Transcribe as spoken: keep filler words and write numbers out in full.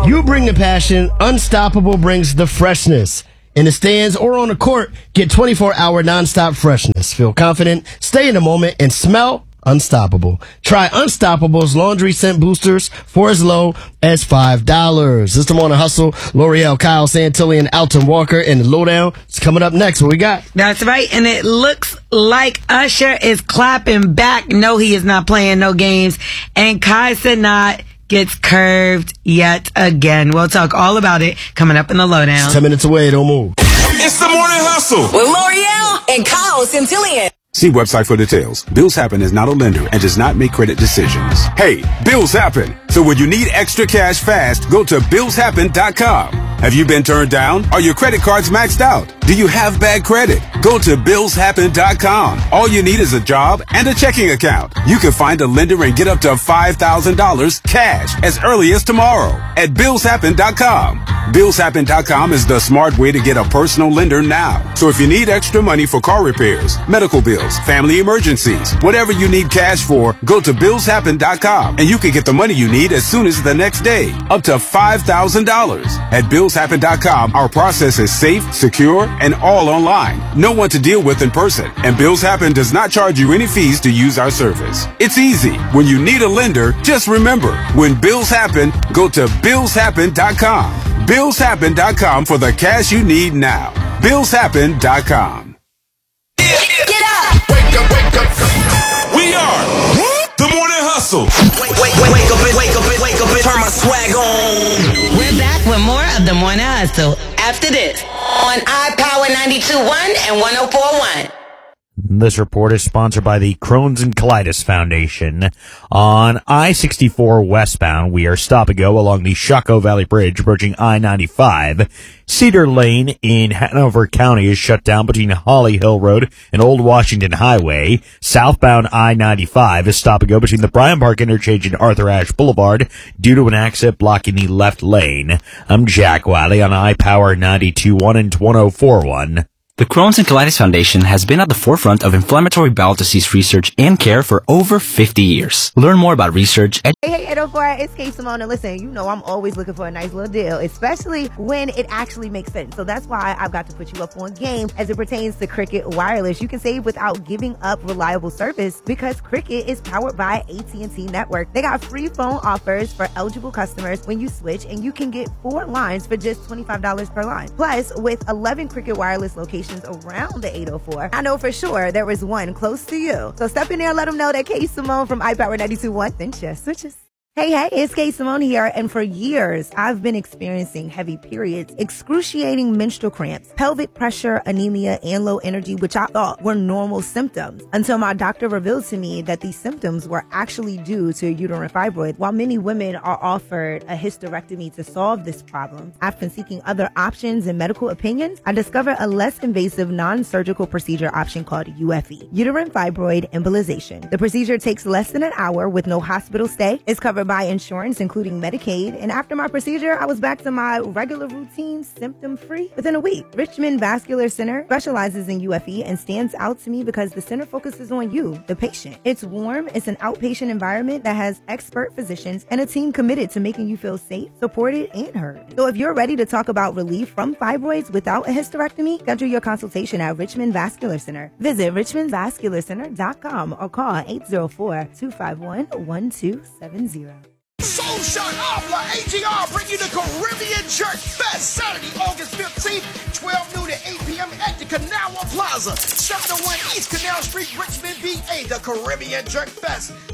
You bring the passion, Unstoppable brings the freshness. In the stands or on the court, get twenty-four hour nonstop freshness. Feel confident, stay in the moment, and smell unstoppable. Try Unstoppable's laundry scent boosters for as low as five dollars. This is the Morning Hustle. L'Oreal, Kyle Santilli, and Alton Walker in the Lowdown. It's coming up next. What we got? That's right. And it looks like Usher is clapping back. No, he is not playing no games. And Kai Cenat gets curved yet again. We'll talk all about it coming up in the Lowdown. Ten minutes away. Don't move. It's the Morning Hustle with L'Oreal and Kyle Santillian. See website for details. Bills Happen is not a lender and does not make credit decisions. Hey, bills happen. So when you need extra cash fast, go to bills happen dot com. Have you been turned down? Are your credit cards maxed out? Do you have bad credit? Go to bills happen dot com. All you need is a job and a checking account. You can find a lender and get up to five thousand dollars cash as early as tomorrow at bills happen dot com. bills happen dot com is the smart way to get a personal lender now. So if you need extra money for car repairs, medical bills, family emergencies, whatever you need cash for, go to bills happen dot com and you can get the money you need as soon as the next day, up to five thousand dollars. At bills happen dot com, our process is safe, secure, and all online. No one to deal with in person, and Bills Happen does not charge you any fees to use our service. It's easy. When you need a lender, just remember, when bills happen, go to bills happen dot com. bills happen dot com for the cash you need now. bills happen dot com. Get up! Wake up, wake up. We are the Morning Hustle. Wake, wake, wake, wake up, wake up, wake up, turn my swag on. We're back with more of the Morning Hustle after this On iPower ninety-two point one and one oh four point one. This report is sponsored by the Crohn's and Colitis Foundation. On I sixty-four westbound, we are stop and go along the Shockoe Valley Bridge approaching I ninety-five. Cedar Lane in Hanover County is shut down between Holly Hill Road and Old Washington Highway. Southbound I ninety-five is stop and go between the Bryan Park Interchange and Arthur Ashe Boulevard due to an accident blocking the left lane. I'm Jack Wiley on iPower ninety-two point one and one oh four point one. The Crohn's and Colitis Foundation has been at the forefront of inflammatory bowel disease research and care for over fifty years. Learn more about research at Hey, hey, eight oh four, it's Kay Simone. And listen, you know I'm always looking for a nice little deal, especially when it actually makes sense. So that's why I've got to put you up on game as it pertains to Cricket Wireless. You can save without giving up reliable service because Cricket is powered by A T and T Network. They got free phone offers for eligible customers when you switch, and you can get four lines for just twenty-five dollars per line. Plus, with eleven Cricket Wireless locations around the eight oh four, I know for sure there is one close to you. So step in there and let them know that Kay Simone from iPower ninety-two point one sent you. Switches. Hey, hey, it's Kay Simone here, and for years, I've been experiencing heavy periods, excruciating menstrual cramps, pelvic pressure, anemia, and low energy, which I thought were normal symptoms, until my doctor revealed to me that these symptoms were actually due to a uterine fibroid. While many women are offered a hysterectomy to solve this problem, after seeking other options and medical opinions, I discovered a less invasive non-surgical procedure option called U F E, uterine fibroid embolization. The procedure takes less than an hour with no hospital stay. It's covered by insurance, including Medicaid, and after my procedure, I was back to my regular routine, symptom-free, within a week. Richmond Vascular Center specializes in U F E and stands out to me because the center focuses on you, the patient. It's warm, it's an outpatient environment that has expert physicians and a team committed to making you feel safe, supported, and heard. So if you're ready to talk about relief from fibroids without a hysterectomy, schedule your consultation at Richmond Vascular Center. Visit richmond vascular center dot com or call eight oh four, two five one, one two seven zero. Soul Shot Opera A G R bring you the Caribbean Jerk Fest Saturday, August fifteenth, twelve noon to eight p.m. at the Canal Plaza, seven oh one East Canal Street, Richmond, V A. The Caribbean Jerk Fest.